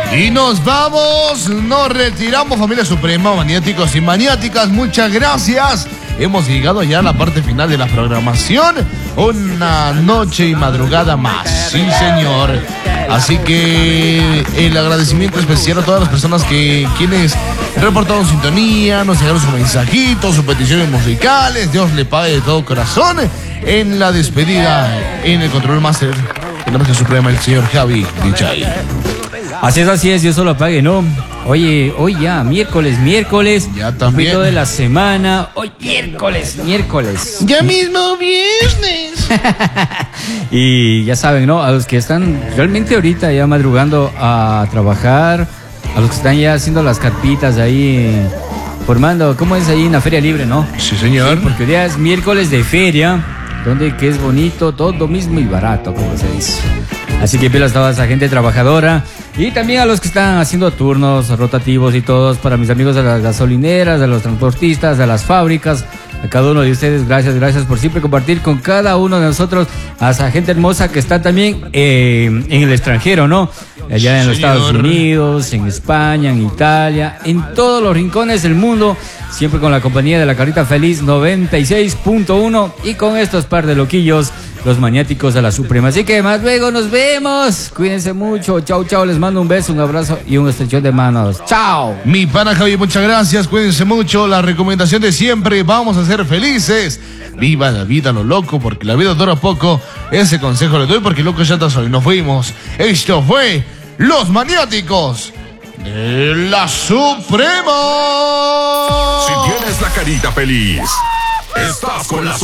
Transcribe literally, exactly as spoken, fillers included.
Y nos vamos, nos retiramos, familia Suprema, maniáticos y maniáticas, muchas gracias. Hemos llegado ya a la parte final de la programación. Una noche y madrugada más, sí señor. Así que el agradecimiento especial a todas las personas que quienes reportaron sintonía, nos dejaron sus mensajitos, sus peticiones musicales. Dios le pague de todo corazón. En la despedida, en el control master, tenemos que Suprema el señor Javi Dichay. Así es, así es, Dios solo pague, ¿no? Oye, hoy ya, miércoles, miércoles. Ya también. Poquito de la semana. Hoy miércoles, miércoles. Ya mismo viernes. Y ya saben, ¿no? A los que están realmente ahorita ya madrugando a trabajar, a los que están ya haciendo las carpitas ahí, formando, ¿cómo es ahí en la feria libre, no? Sí, señor. Sí, porque hoy día es miércoles de feria, donde que es bonito, todo mismo y barato, como se dice. Así que pilas a toda esa gente trabajadora y también a los que están haciendo turnos rotativos y todos, para mis amigos de las gasolineras, de los transportistas, de las fábricas, a cada uno de ustedes, gracias, gracias por siempre compartir con cada uno de nosotros, a esa gente hermosa que está también eh, en el extranjero, ¿no? Allá en los Señor. Estados Unidos, en España, en Italia, en todos los rincones del mundo, siempre con la compañía de la Carita Feliz noventa y seis punto uno y con estos par de loquillos, los maniáticos de la Suprema. Así que más luego nos vemos. Cuídense mucho. Chao, chao. Les mando un beso, un abrazo y un estrechón de manos. Chao. Mi pana Javi, muchas gracias. Cuídense mucho. La recomendación de siempre, vamos a ser felices. Viva la vida lo loco, porque la vida dura poco. Ese consejo le doy porque loco ya está soy. Nos fuimos. Esto fue Los Maniáticos de la Suprema. Si tienes la carita feliz, estás con la